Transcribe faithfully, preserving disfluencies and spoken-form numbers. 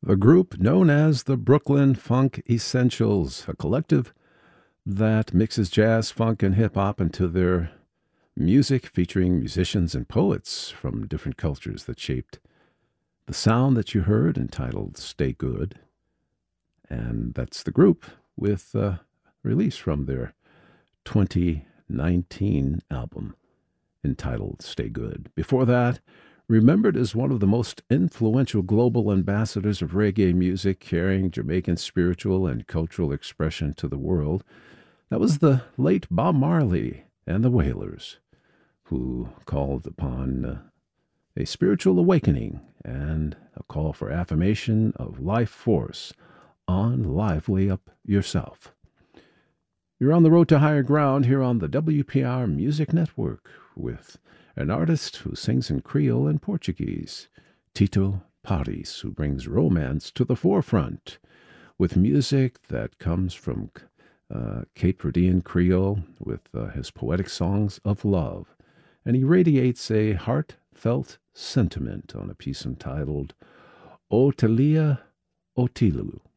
A group known as the Brooklyn Funk Essentials, a collective that mixes jazz, funk, and hip-hop into their music, featuring musicians and poets from different cultures that shaped the sound that you heard, entitled Stay Good. And that's the group with a release from their twenty nineteen album entitled Stay Good. Before that, remembered as one of the most influential global ambassadors of reggae music, carrying Jamaican spiritual and cultural expression to the world, that was the late Bob Marley and the Wailers, who called upon uh, a spiritual awakening and a call for affirmation of life force on Lively Up Yourself. You're on the road to higher ground here on the W P R Music Network with an artist who sings in Creole and Portuguese, Tito Paris, who brings romance to the forefront with music that comes from uh, Cape Verdean Creole with uh, his poetic songs of love. And he radiates a heartfelt sentiment on a piece entitled O Talia Otilu.